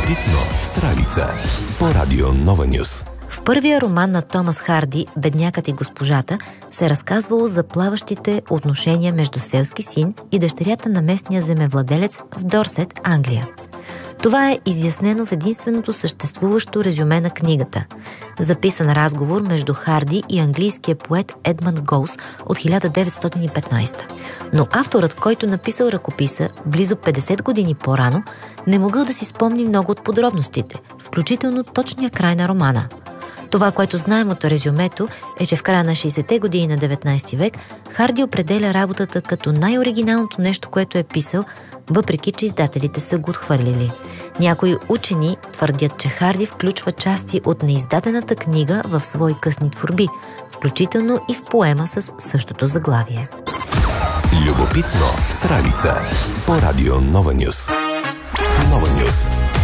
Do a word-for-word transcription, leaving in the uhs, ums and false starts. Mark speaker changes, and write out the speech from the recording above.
Speaker 1: Любопитно с Ралица по радио Нова Нюс.
Speaker 2: В първия роман на Томас Харди «Беднякът и госпожата» се разказвало за плаващите отношения между селски син и дъщерята на местния земевладелец в Дорсет, Англия. Това е изяснено в единственото съществуващо резюме на книгата – записан разговор между Харди и английския поет Едмънд Гоус от хиляда деветстотин и петнадесета. Но авторът, който написал ръкописа близо петдесет години по-рано, не могъл да си спомни много от подробностите, включително точния край на романа. Това, което знаем от резюмето, е, че в края на шейсетте години на деветнадесети век Харди определя работата като най-оригиналното нещо, което е писал, въпреки че издателите са го отхвърлили. Някои учени твърдят, че Харди включва части от неиздадената книга в свои късни творби, включително и в поема с същото заглавие.
Speaker 1: Любопитно с Ралица по радио Нова Нюс. Нова Нюс.